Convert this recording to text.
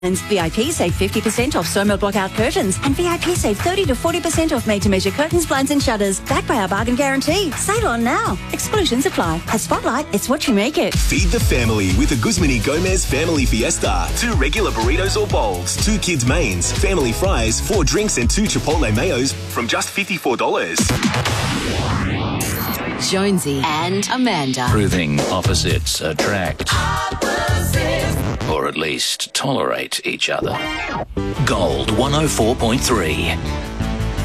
VIP save 50% off Somo Blockout curtains and VIP save 30 to 40% off made-to-measure curtains, blinds and shutters. Backed by our bargain guarantee. Sale on now. Exclusions apply. At Spotlight, it's what you make it. Feed the family with a Guzman y Gomez Family Fiesta. 2 regular burritos or bowls, 2 kids' mains, family fries, 4 drinks and 2 Chipotle mayos from just $54. Jonesy and Amanda. Proving opposites attract. Or at least tolerate each other. Gold 104.3.